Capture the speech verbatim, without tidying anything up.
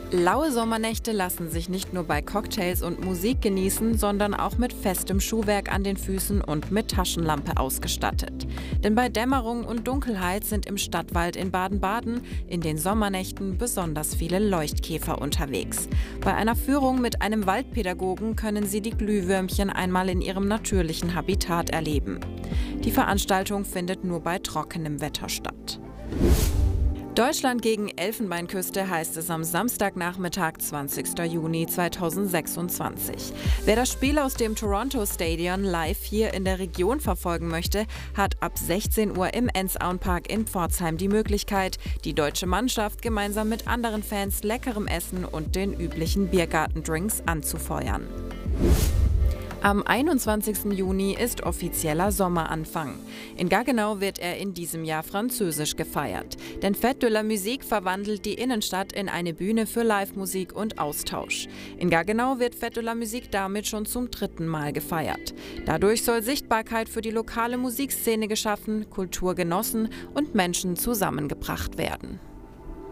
Laue Sommernächte lassen sich nicht nur bei Cocktails und Musik genießen, sondern auch mit festem Schuhwerk an den Füßen und mit Taschenlampe ausgestattet. Denn bei Dämmerung und Dunkelheit sind im Stadtwald in Baden-Baden in den Sommernächten besonders viele Leuchtkäfer unterwegs. Bei einer Führung mit einem Waldpädagogen können Sie die Glühwürmchen einmal in ihrem natürlichen Habitat erleben. Die Veranstaltung findet nur bei trockenem Wetter statt. Deutschland gegen Elfenbeinküste heißt es am Samstagnachmittag, zwanzigster Juni zweitausendsechsundzwanzig. Wer das Spiel aus dem Toronto Stadion live hier in der Region verfolgen möchte, hat ab sechzehn Uhr im Ensaun Park in Pforzheim die Möglichkeit, die deutsche Mannschaft gemeinsam mit anderen Fans leckerem Essen und den üblichen Biergartendrinks anzufeuern. Am einundzwanzigsten Juni ist offizieller Sommeranfang. In Gaggenau wird er in diesem Jahr französisch gefeiert. Denn Fête de la Musique verwandelt die Innenstadt in eine Bühne für Live-Musik und Austausch. In Gaggenau wird Fête de la Musique damit schon zum dritten Mal gefeiert. Dadurch soll Sichtbarkeit für die lokale Musikszene geschaffen, Kultur genossen und Menschen zusammengebracht werden.